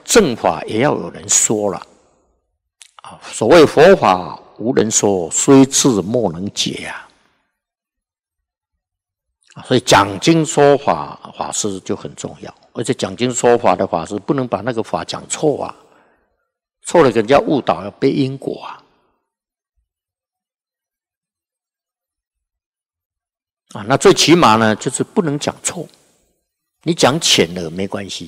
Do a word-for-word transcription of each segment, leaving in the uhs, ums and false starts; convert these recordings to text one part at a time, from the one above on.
正法也要有人说了啊。所谓佛法无人说，虽智莫能解啊。所以讲经说法法师就很重要，而且讲经说法的法师不能把那个法讲错啊，错了给人家误导，要背因果啊。啊，那最起码呢，就是不能讲错。你讲浅了没关系，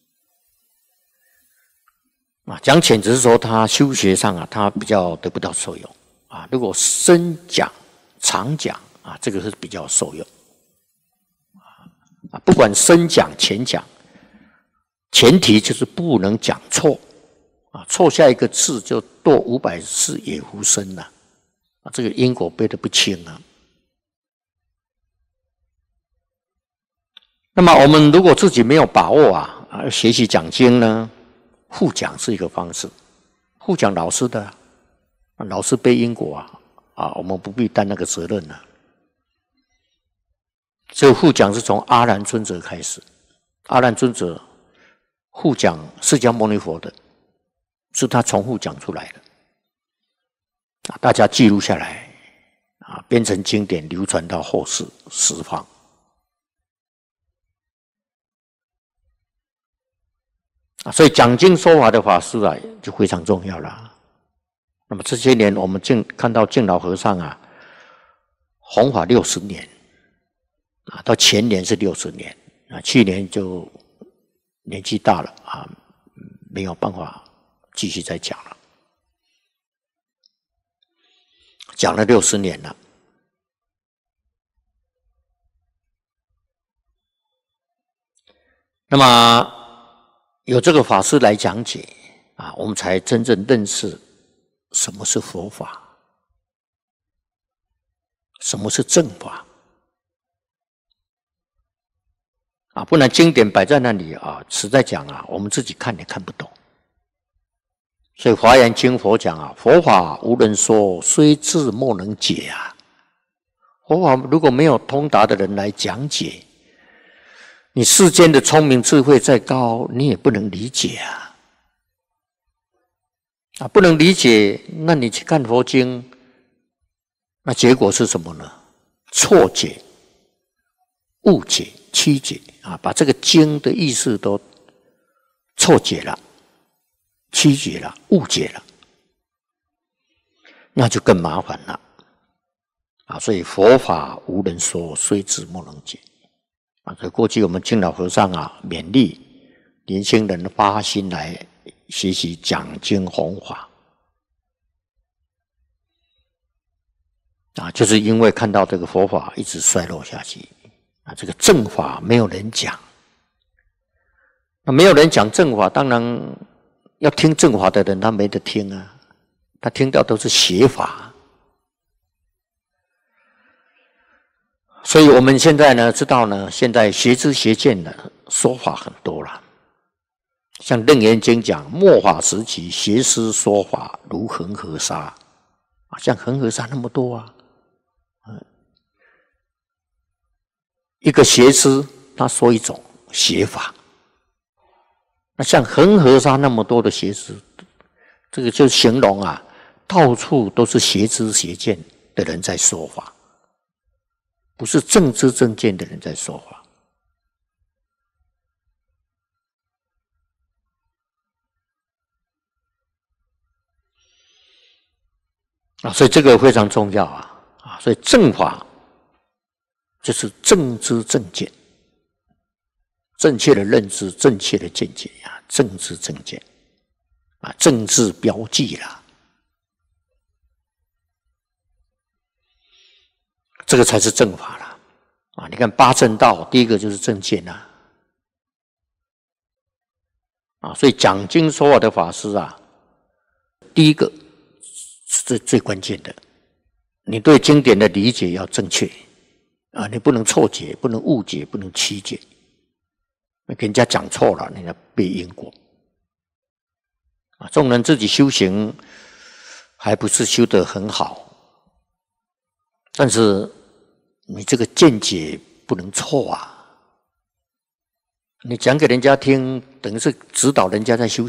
啊，讲浅只是说他修学上啊，他比较得不到受用啊。如果深讲、长讲啊，这个是比较受用。啊，不管深讲浅讲，前提就是不能讲错啊，错下一个字就堕五百世也无生了啊，这个因果背得不清啊。那么我们如果自己没有把握啊，啊，学习讲经呢，互讲是一个方式，互讲老师的，啊，老师背因果啊，啊，我们不必担那个责任了。这个互讲是从阿难尊者开始，阿难尊者互讲释迦牟尼佛的，是他从互讲出来的，啊，大家记录下来，啊，编成经典，流传到后世十方。啊，所以讲经说法的法师啊，就非常重要了。那么这些年，我们净看到净老和尚啊，弘法六十年。啊，到前年是六十年啊，去年就年纪大了啊，没有办法继续再讲了，讲了六十年了。那么有这个法师来讲解啊，我们才真正认识什么是佛法，什么是正法。啊，不然经典摆在那里啊，实在讲啊，我们自己看也看不懂。所以《华严经》佛讲啊，佛法无人说，虽智莫能解啊。佛法如果没有通达的人来讲解，你世间的聪明智慧再高，你也不能理解啊。啊，不能理解，那你去看佛经，那结果是什么呢？错解、误解、曲解啊，把这个经的意思都错解了、曲解了、误解了，那就更麻烦了啊！所以佛法无人说，虽智莫能解啊！所以过去我们净老和尚啊，勉励年轻人发心来学习讲经弘法啊，就是因为看到这个佛法一直衰落下去。啊，这个正法没有人讲，那没有人讲正法，当然要听正法的人他没得听啊，他听到都是邪法。所以我们现在呢，知道呢，现在邪知邪见的说法很多了，像《楞严经》讲末法时期，邪师说法如恒河沙啊，像恒河沙那么多啊。一个邪师他说一种邪法，那像恒河沙那么多的邪师，这个就形容啊，到处都是邪知邪见的人在说法，不是正知正见的人在说法。啊，所以这个非常重要啊！啊，所以正法就是正知正见，正确的认知，正确的见解呀，正知正见啊，正知标记啦，这个才是正法啦啊！你看八正道，第一个就是正见呐啊，所以讲经说法的法师啊，第一个是最最关键的，你对经典的理解要正确。啊，你不能错解，不能误解，不能曲解，给人家讲错了，你要背因果。啊，众人自己修行还不是修得很好，但是你这个见解不能错啊。 你讲给人家听，等于是指导人家在修